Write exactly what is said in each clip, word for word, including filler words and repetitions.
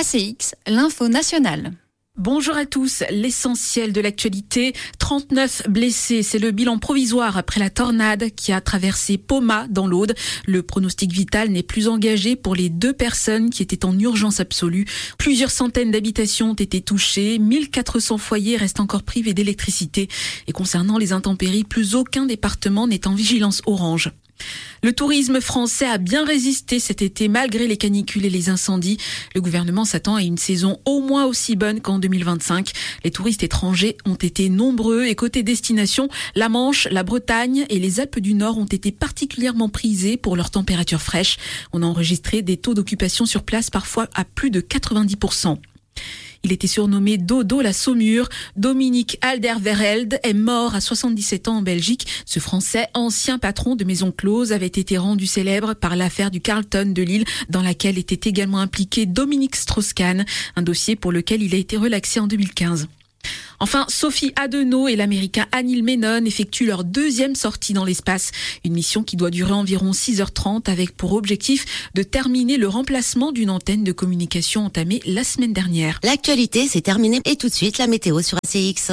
A C X, l'info nationale. Bonjour à tous, l'essentiel de l'actualité, trente-neuf blessés, c'est le bilan provisoire après la tornade qui a traversé Poma dans l'Aude. Le pronostic vital n'est plus engagé pour les deux personnes qui étaient en urgence absolue. Plusieurs centaines d'habitations ont été touchées, mille quatre cents foyers restent encore privés d'électricité. Et concernant les intempéries, plus aucun département n'est en vigilance orange. Le tourisme français a bien résisté cet été malgré les canicules et les incendies. Le gouvernement s'attend à une saison au moins aussi bonne qu'en deux mille vingt-cinq. Les touristes étrangers ont été nombreux et côté destination, la Manche, la Bretagne et les Alpes du Nord ont été particulièrement prisés pour leurs températures fraîches. On a enregistré des taux d'occupation sur place parfois à plus de quatre-vingt-dix pour cent. Il était surnommé Dodo la Saumure. Dominique Alderweireld est mort à soixante-dix-sept ans en Belgique. Ce Français, ancien patron de maison close, avait été rendu célèbre par l'affaire du Carlton de Lille, dans laquelle était également impliqué Dominique Strauss-Kahn, un dossier pour lequel il a été relaxé en deux mille quinze. Enfin, Sophie Adenau et l'américain Anil Menon effectuent leur deuxième sortie dans l'espace. Une mission qui doit durer environ six heures trente avec pour objectif de terminer le remplacement d'une antenne de communication entamée la semaine dernière. L'actualité, c'est terminé. Et tout de suite, la météo sur A C X.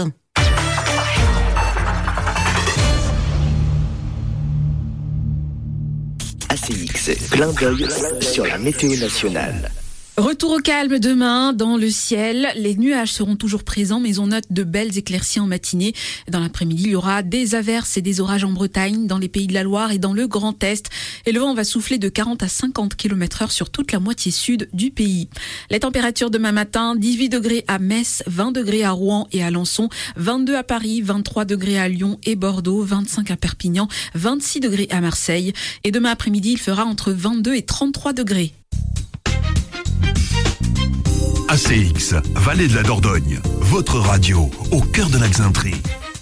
A C X, clin d'œil sur la météo nationale. Retour au calme demain dans le ciel. Les nuages seront toujours présents, mais on note de belles éclaircies en matinée. Dans l'après-midi, il y aura des averses et des orages en Bretagne, dans les Pays de la Loire et dans le Grand Est. Et le vent va souffler de quarante à cinquante kilomètres heure sur toute la moitié sud du pays. Les températures demain matin, dix-huit degrés à Metz, vingt degrés à Rouen et à Alençon, vingt-deux à Paris, vingt-trois degrés à Lyon et Bordeaux, vingt-cinq à Perpignan, vingt-six degrés à Marseille. Et demain après-midi, il fera entre vingt-deux et trente-trois degrés. A C X, Vallée de la Dordogne, votre radio au cœur de la Xainterie.